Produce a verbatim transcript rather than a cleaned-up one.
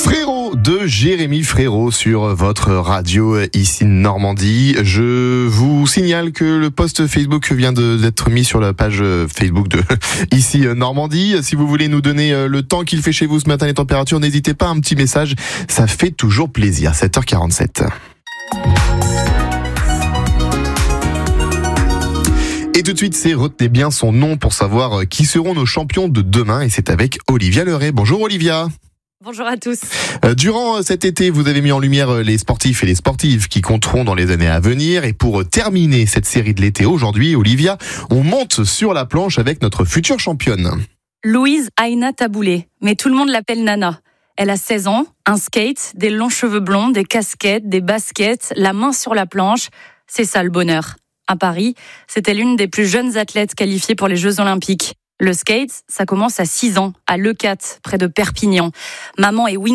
Frérot de Jérémy Frérot sur votre radio ici Normandie. Je vous signale que le post Facebook vient de, d'être mis sur la page Facebook de ici Normandie. Si vous voulez nous donner le temps qu'il fait chez vous ce matin, les températures, n'hésitez pas, un petit message, ça fait toujours plaisir. sept heures quarante-sept. Et tout de suite, c'est retenez bien son nom pour savoir qui seront nos champions de demain. Et c'est avec Olivia Leray. Bonjour Olivia. Bonjour à tous. Durant cet été, vous avez mis en lumière les sportifs et les sportives qui compteront dans les années à venir. Et pour terminer cette série de l'été aujourd'hui, Olivia, on monte sur la planche avec notre future championne. Louise Aina Taboulé, mais tout le monde l'appelle Nana. Elle a seize ans, un skate, des longs cheveux blonds, des casquettes, des baskets, la main sur la planche. C'est ça le bonheur. À Paris, c'était l'une des plus jeunes athlètes qualifiées pour les Jeux Olympiques. Le skate, ça commence à six ans, à Leucate, près de Perpignan. Maman est